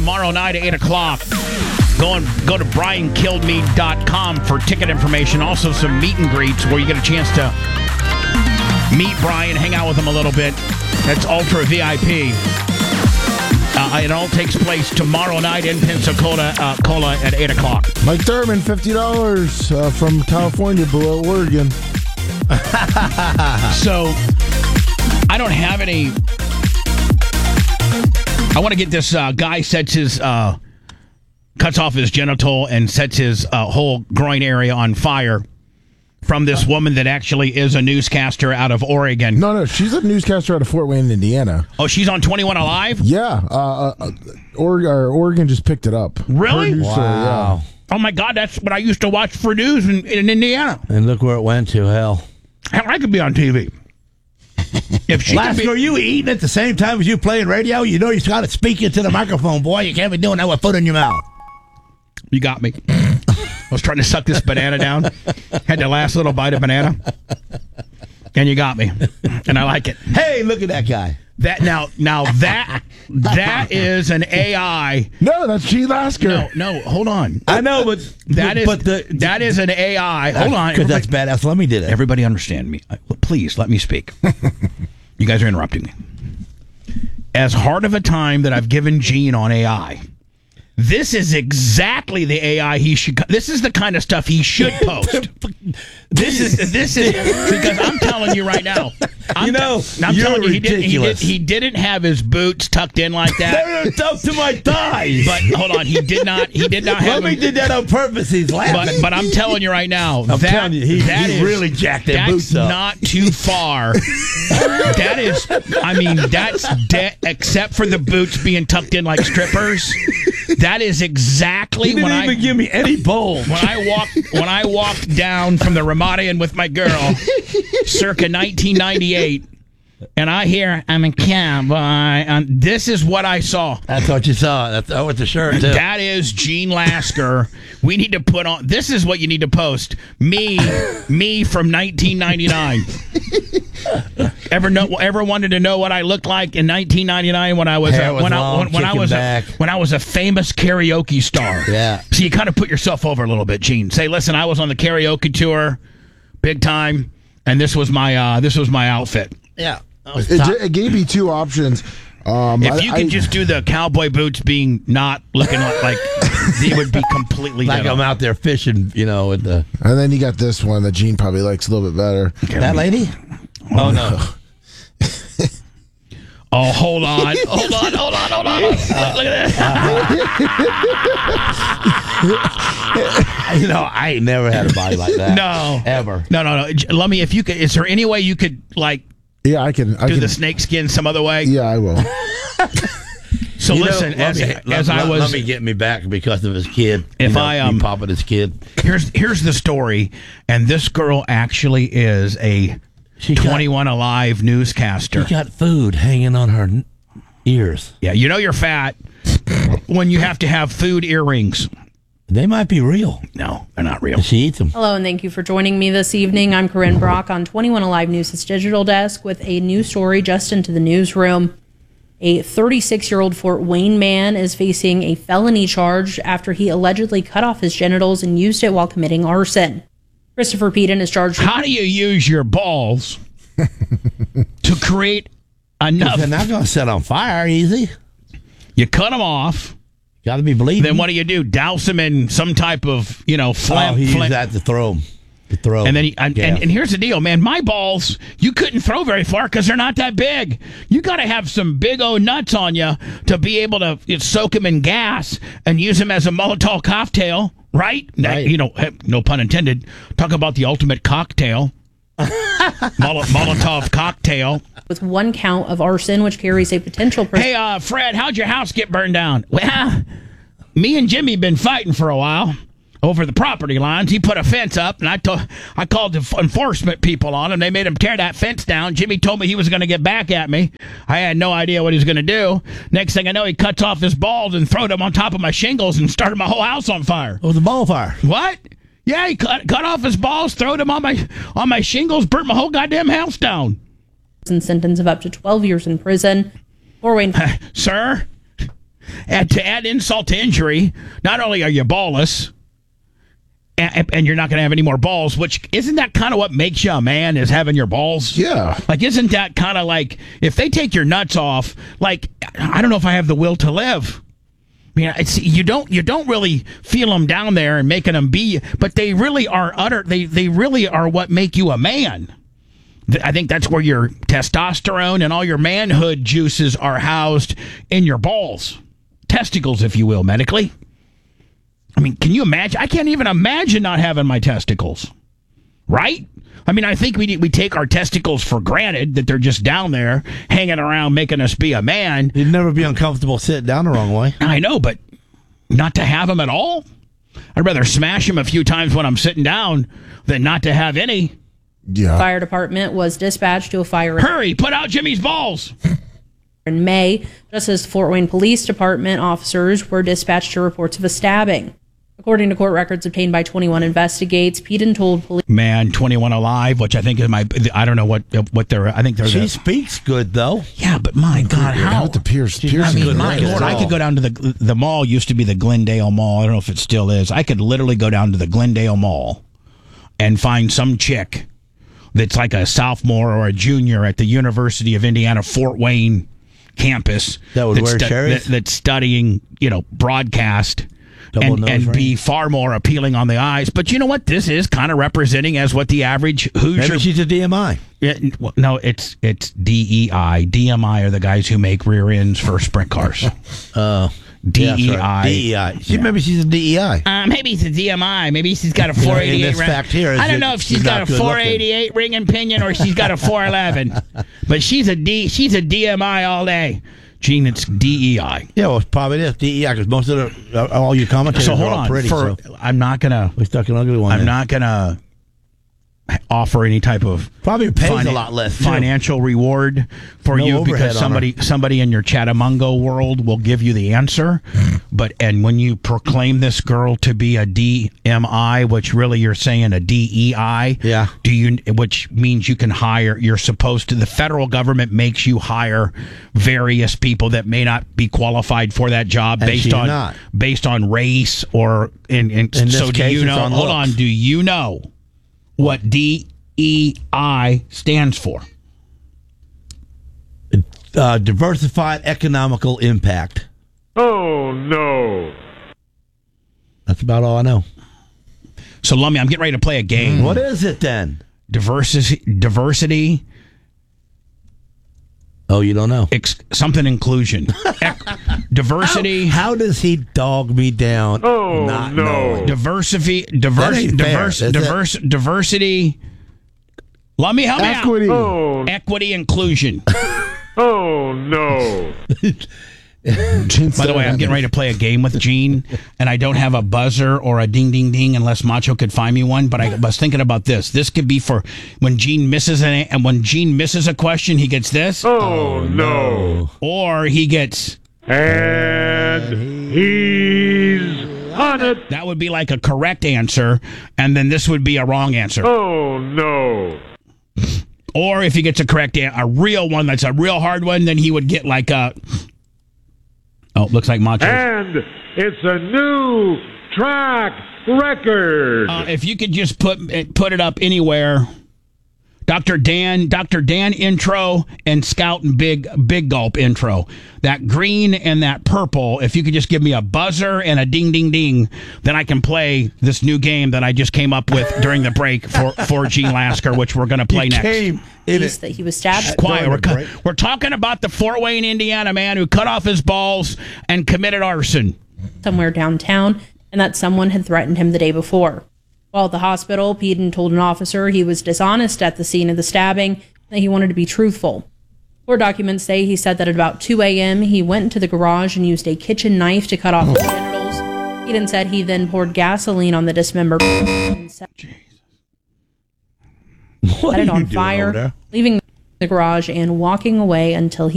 Tomorrow night at 8 o'clock. Go to briankilledme.com for ticket information. Also some meet and greets where you get a chance to meet Brian, hang out with him a little bit. That's Ultra VIP. It all takes place tomorrow night in Pensacola at 8 o'clock. Mike Thurman, $50 from California, below Oregon. So, I don't have any... I want to get this guy sets his... cuts off his genital and sets his whole groin area on fire from this woman that actually is a newscaster out of Oregon. No, she's a newscaster out of Fort Wayne, Indiana. Oh, she's on 21 Alive? Yeah. Oregon just picked it up. Really? Wow. Story, yeah. Oh, my God, that's what I used to watch for news in Indiana. And look where it went to, hell. Hell, I could be on TV. If she Lasker, are you eating at the same time as you playing radio? You know you got to speak into the microphone, boy. You can't be doing that with foot in your mouth. You got me. I was trying to suck this banana down. Had the last little bite of banana. And you got me. And I like it. Hey, look at that guy. That is an AI. No, that's G. Lasker. No, hold on. I know, but that is an AI. Hold on. Because that's badass. Let me do that. Everybody understand me. Please, let me speak. You guys are interrupting me. As hard of a time that I've given Gene on AI, this is exactly the AI he should. This is the kind of stuff he should post. This is because I'm telling you right now. I'm telling you, he didn't have his boots tucked in like that. They're up to my thighs. But hold on, he did not have. He did that on purpose. He's laughing. But I'm telling you right now, I'm telling you, he really jacked their boots up. That's not too far. That is, I mean, that's except for the boots being tucked in like strippers. That is exactly he didn't even give me any bowl. When I walked down from the Ramada Inn with my girl, circa 1998, and I hear I'm a cowboy. This is what I saw. That's what you saw. That's with the shirt too. That is Gene Lasker. We need to put on. This is what you need to post. Me from 1999. Ever wanted to know what I looked like in 1999 when I was when I was a famous karaoke star? Yeah. So you kind of put yourself over a little bit, Gene. Say, listen, I was on the karaoke tour, big time, and this was my outfit. Yeah. It gave me two options. If you could just do the cowboy boots being not looking like it would be completely like I'm out there fishing, with the. And then you got this one that Gene probably likes a little bit better. Okay, that lady? Oh no. Oh, hold on. Look at that. I ain't never had a body like that. No. Ever. No. Let me, if you could, is there any way you could, yeah, I can do the snake skin some other way? Yeah, I will. So listen, let me get me back because of his kid. If popping his kid. Here's the story, and this girl actually is a 21 Alive newscaster. She got food hanging on her ears. Yeah, you're fat when you have to have food earrings. They might be real. No, they're not real. She eats them. Hello, and thank you for joining me this evening. I'm Corinne Brock on 21 Alive News' digital desk with a new story just into the newsroom. A 36-year-old Fort Wayne man is facing a felony charge after he allegedly cut off his genitals and used it while committing arson. Christopher Peden is charged. How do you use your balls to create enough? They're not going to set on fire easy. You cut them off. Got to be bleeding. Then what do? Douse them in some type of, phlegm. He used that to throw them. And then and here's the deal, man. My balls, you couldn't throw very far because they're not that big. You got to have some big old nuts on you to be able to soak them in gas and use them as a Molotov cocktail, right? No pun intended. Talk about the ultimate cocktail. Molotov cocktail. With one count of arson, which carries a potential... Hey, Fred, how'd your house get burned down? Well, me and Jimmy been fighting for a while over the property lines. He put a fence up, and I called the enforcement people on him. They made him tear that fence down. Jimmy told me he was going to get back at me. I had no idea what he was going to do. Next thing I know, he cuts off his balls and throws them on top of my shingles and started my whole house on fire. Oh, the ball fire. What? Yeah, he cut off his balls, threw them on my shingles, burnt my whole goddamn house down. And sentence of up to 12 years in prison. Fort Wayne. Sir, to add insult to injury, not only are you ballless, and you're not going to have any more balls, which isn't that kind of what makes you a man, is having your balls? Yeah. Like, isn't that kind of like, if they take your nuts off, like, I don't know if I have the will to live. I mean, you don't really feel them down there and making them be, but they really are they really are what make you a man. I think that's where your testosterone and all your manhood juices are housed, in your balls. Testicles, if you will, medically. I mean, can you imagine? I can't even imagine not having my testicles. Right? I mean, I think we take our testicles for granted, that they're just down there hanging around making us be a man. You'd never be uncomfortable sitting down the wrong way. I know, but not to have them at all? I'd rather smash them a few times when I'm sitting down than not to have any. Yeah. Fire department was dispatched to a fire Hurry, put out Jimmy's balls. in May, just as Fort Wayne Police Department officers were dispatched to reports of a stabbing. According to court records obtained by 21 Investigates, Peden told police... Man, 21 Alive, which I think is I don't know what they're, I think they're... She speaks good, though. Yeah, but my God, how... With the Pierce. I mean, my good Lord, at I all. could go down to the mall, used to be the Glendale Mall. I don't know if it still is. I could literally go down to the Glendale Mall and find some chick that's like a sophomore or a junior at the University of Indiana Fort Wayne campus That would wear cherries? that's studying, broadcast Double nose and ring? be far more appealing on the eyes. But you know what? This is kind of representing as what the average Hoosier... Maybe she's a DMI. Yeah, well, no, it's DEI. DMI are the guys who make rear ends for sprint cars. DEI. Yeah, that's right. DEI. Maybe she's a DEI. Maybe it's a DMI. Maybe she's got a In 488 this fact here, I don't know if she's got a 488 ring and pinion or she's got a 411. But she's a DMI all day. Gene, it's DEI. Yeah, well, probably is DEI because most of all your commentators So hold are all on. pretty. I'm not gonna. We stuck an ugly one. I'm in. not gonna offer any type of Probably pays a lot less too. financial reward for No you overhead because somebody in your Chatamungo world will give you the answer. And when you proclaim this girl to be a DMI, which really you're saying a DEI, Yeah. which means you can hire. You're supposed to. The federal government makes you hire various people that may not be qualified for that job And based she's on not. based on race or in this so do case, you it's know? on Hold looks. on. Do you know what DEI stands for? Diversified economical impact. Oh, no. That's about all I know. So, Lummy, I'm getting ready to play a game. What is it then? Diversity, Oh, you don't know. something inclusion. Diversity. How does he dog me down? Oh, not no. knowing? Diversity. That ain't fair, is it? Diversity. Lummy, help me out. Equity. Oh, Equity, inclusion. oh, no. By the way, I'm getting ready to play a game with Gene, and I don't have a buzzer or a ding, ding, ding unless Macho could find me one. But I was thinking about this. This could be for when Gene misses a question, he gets this, Oh, no. or he gets And he's on it. that would be like a correct answer, and then this would be a wrong answer. Oh, no. Or if he gets a real one that's a real hard one, then he would get like a. Oh, looks like Macho. And it's a new track record. If you could just put it up anywhere, Dr. Dan intro and Scout and Big Gulp intro. That green and that purple. If you could just give me a buzzer and a ding ding ding, then I can play this new game that I just came up with during the break for Gene Lasker, which we're going to play next. that he was stabbed. Quiet. We're talking about the Fort Wayne, Indiana man who cut off his balls and committed arson. Somewhere downtown, and that someone had threatened him the day before. While at the hospital, Peden told an officer he was dishonest at the scene of the stabbing and that he wanted to be truthful. Court documents say he said that at about 2 a.m. he went into the garage and used a kitchen knife to cut off his genitals. Peden said he then poured gasoline on the dismembered and set What it are on you doing over fire, there? leaving the garage and walking away until he